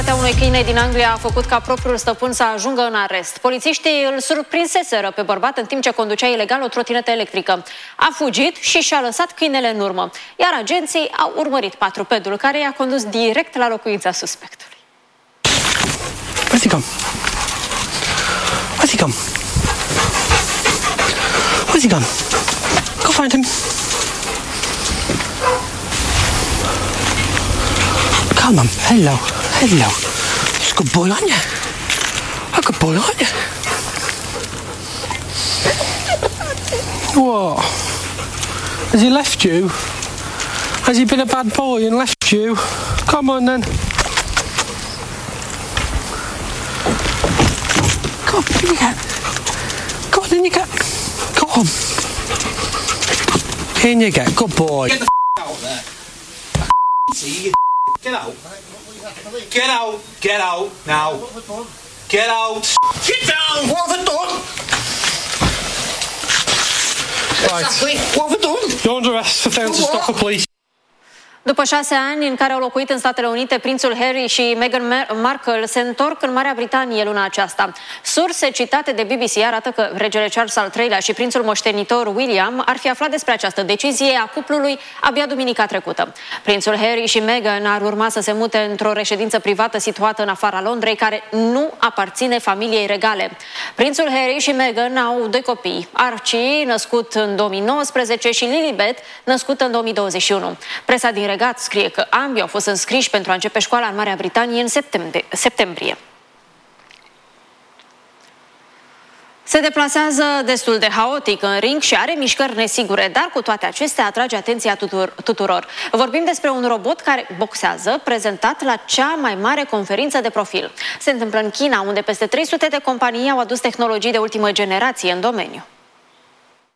Unui câine din Anglia a făcut ca propriul stăpân să ajungă în arest. Polițiștii îl surprinseseră pe bărbat în timp ce conducea ilegal o trotinetă electrică. A fugit și și-a lăsat câinele în urmă, iar agenții au urmărit patrupedul care i-a condus direct la locuința suspectului. Where's he gone? Where's he gone? Where's he gone? Go find him. Come on, hello. Hello. You're a good boy, aren't you? A good boy, aren't you? What? Has he left you? Has he been a bad boy and left you? Come on then. Go on, in you get. Go on, in you get. Go on. In you get. Good boy. Get the out there. See you. Get out. Get out. Get out now. Get out. Get down. What have I done? Right. Exactly. What have I done? You're under arrest for failing to stop the police. După 6 ani în care au locuit în Statele Unite, prințul Harry și Meghan Markle se întorc în Marea Britanie luna aceasta. Surse citate de BBC arată că regele Charles al III-lea și prințul moștenitor William ar fi aflat despre această decizie a cuplului abia duminica trecută. Prințul Harry și Meghan ar urma să se mute într-o reședință privată situată în afara Londrei, care nu aparține familiei regale. Prințul Harry și Meghan au 2 copii, Archie, născut în 2019, și Lilibet, născută în 2021. Presa din Regat scrie că ambii au fost înscriși pentru a începe școala în Marea Britanie în septembrie. Se deplasează destul de haotic în ring și are mișcări nesigure, dar cu toate acestea atrage atenția tuturor. Vorbim despre un robot care boxează, prezentat la cea mai mare conferință de profil. Se întâmplă în China, unde peste 300 de companii au adus tehnologii de ultimă generație în domeniu.